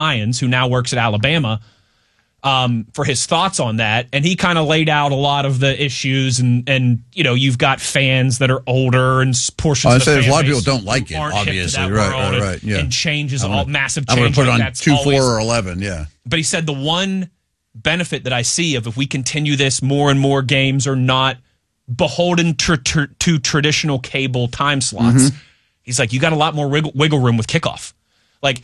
Lyons, who now works at Alabama, for his thoughts on that. And he kind of laid out a lot of the issues. And you've got fans that are older and portions of the fan a lot of base people don't like it, obviously. Right. Yeah. And changes, massive I'm change. going to put it like on 2, 4, or 11, yeah. But he said the one benefit that I see of if we continue this, more and more games are not beholden to traditional cable time slots. Mm-hmm. He's like, you got a lot more wiggle room with kickoff. Like,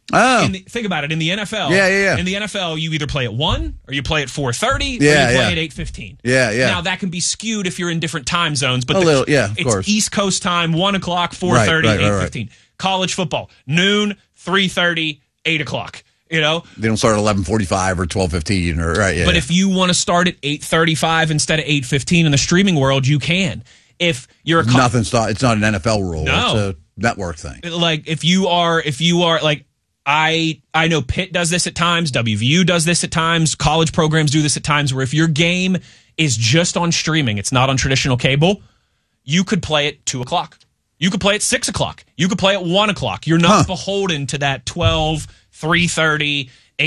think about it. In the NFL, in the NFL, you either play at 1 or you play at 4:30 or you play at 8:15. Yeah. Now that can be skewed if you're in different time zones, but of it's course. East Coast time, 1 o'clock, 4:30, 8:15. College football, noon, 3:30, 8 o'clock. They don't start at 11:45 or 12:15 or right. But if you want to start at 8:35 instead of 8:15 in the streaming world, you can. If you're it's not an NFL rule. No. It's a network thing. Like if you are like. I know Pitt does this at times. WVU does this at times. College programs do this at times where if your game is just on streaming, it's not on traditional cable, you could play at 2 o'clock. You could play at 6 o'clock. You could play at 1 o'clock. You're not beholden to that 12, 3:30,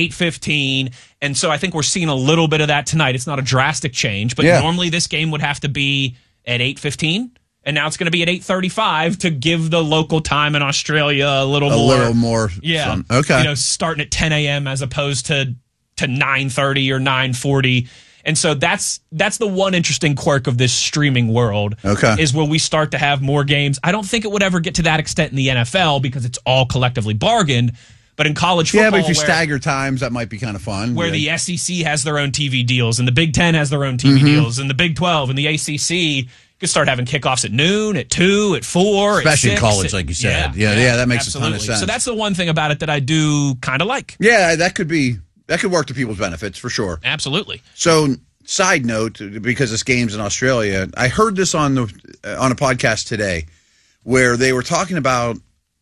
8:15. And so I think we're seeing a little bit of that tonight. It's not a drastic change, but normally this game would have to be at 8:15. And now it's going to be at 8:35 to give the local time in Australia a little more. Yeah. Okay. Starting at 10 a.m. as opposed to 9:30 or 9:40. And so that's the one interesting quirk of this streaming world. Okay. Is when we start to have more games. I don't think it would ever get to that extent in the NFL because it's all collectively bargained. But in college football, but if you stagger times, that might be kind of fun. Where the SEC has their own TV deals and the Big Ten has their own TV deals and the Big 12 and the ACC could start having kickoffs at noon, at 2, at 4, especially at 6, in college, like you said. Yeah, that makes absolutely. a ton of sense. So that's the one thing about it that I do kind of like. Yeah, that could work to people's benefits for sure. Absolutely. So, side note, because this game's in Australia, I heard this on a podcast today where they were talking about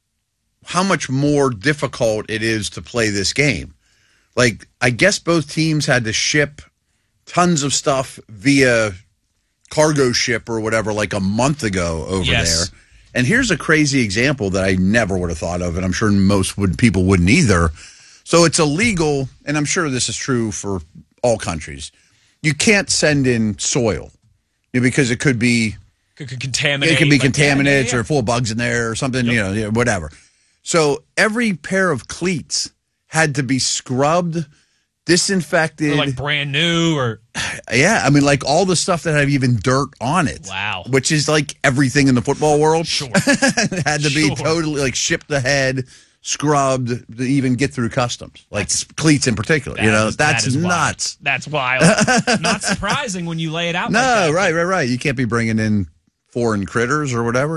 how much more difficult it is to play this game. Like, I guess both teams had to ship tons of stuff via cargo ship or whatever like a month ago over there. And here's a crazy example that I never would have thought of, and I'm sure most people wouldn't either. So it's illegal, and I'm sure this is true for all countries. You can't send in soil because it could be contaminated. It could be contaminated or full of bugs in there or something, whatever. So every pair of cleats had to be scrubbed, disinfected. Or like brand new or... Yeah, I mean, like all the stuff that had even dirt on it. Wow. Which is like everything in the football world. Sure. It had to be totally like shipped ahead, scrubbed to even get through customs. Like cleats in particular. That's nuts. That's wild. Not surprising when you lay it out like that. Right. You can't be bringing in foreign critters or whatever,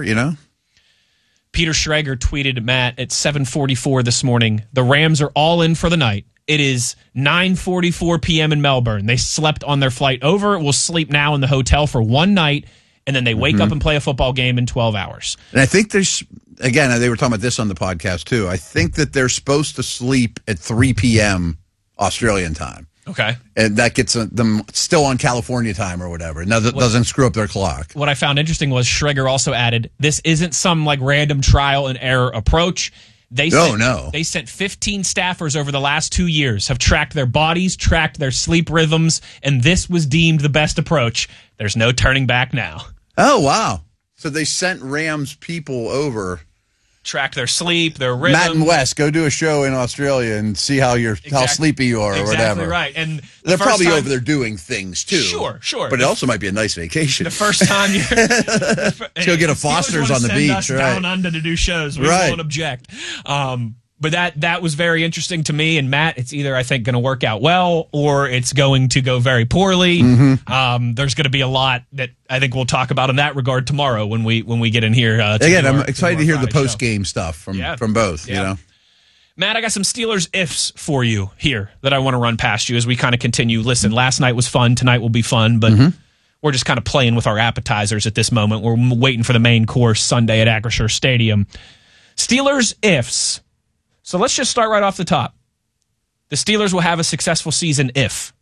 Peter Schrager tweeted Matt at 7:44 this morning. The Rams are all in for the night. It is 9:44 p.m. in Melbourne. They slept on their flight over. Will sleep now in the hotel for one night, and then they wake up and play a football game in 12 hours. And I think again, they were talking about this on the podcast too. I think that they're supposed to sleep at 3 p.m. Australian time. Okay. And that gets them still on California time or whatever. Now, that doesn't screw up their clock. What I found interesting was Schrager also added, this isn't some like random trial and error approach. They sent 15 staffers over the last 2 years, have tracked their bodies, tracked their sleep rhythms, and this was deemed the best approach. There's no turning back now. Oh, wow. So they sent Rams people over. Track their sleep, their rhythm. Matt and Wes, go do a show in Australia and see how sleepy you are or whatever. Exactly right. And they're probably over there doing things too. Sure. But it also might be a nice vacation. The first time you're let's go get a Foster's on the beach, us down under to do shows. We won't object. But that was very interesting to me. And Matt, it's either I think going to work out well or it's going to go very poorly. There's going to be a lot that I think we'll talk about in that regard tomorrow when we get in here. Again, I'm excited to hear the post game stuff from both. Matt, I got some Steelers ifs for you here that I want to run past you as we kind of continue. Listen, last night was fun. Tonight will be fun, but we're just kind of playing with our appetizers at this moment. We're waiting for the main course Sunday at Acrisure Stadium. Steelers ifs. So let's just start right off the top. The Steelers will have a successful season if.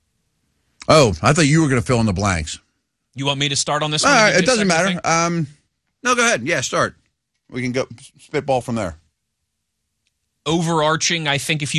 Oh, I thought you were going to fill in the blanks. You want me to start on this one? All right, it doesn't matter. No, go ahead. Yeah, start. We can go spitball from there. overarching, I think if you